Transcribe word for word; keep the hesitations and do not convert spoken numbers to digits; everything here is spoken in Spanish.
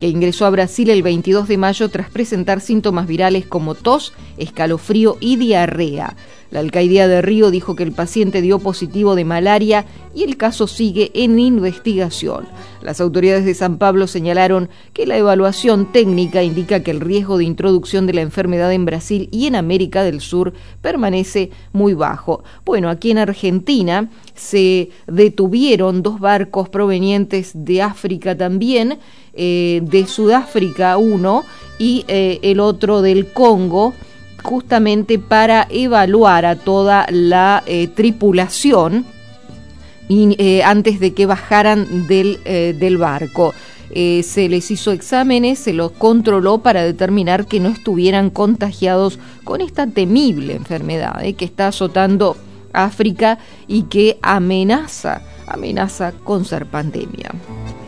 que ingresó a Brasil el veintidós de mayo tras presentar síntomas virales como tos, escalofrío y diarrea. La alcaldía de Río dijo que el paciente dio positivo de malaria y el caso sigue en investigación. Las autoridades de San Pablo señalaron que la evaluación técnica indica que el riesgo de introducción de la enfermedad en Brasil y en América del Sur permanece muy bajo. Bueno, aquí en Argentina se detuvieron dos barcos provenientes de África también, eh, de Sudáfrica uno y eh, el otro del Congo, justamente para evaluar a toda la eh, tripulación y, eh, antes de que bajaran del, eh, del barco. Eh, se les hizo exámenes, se los controló para determinar que no estuvieran contagiados con esta temible enfermedad eh, que está azotando África y que amenaza, amenaza con ser pandemia.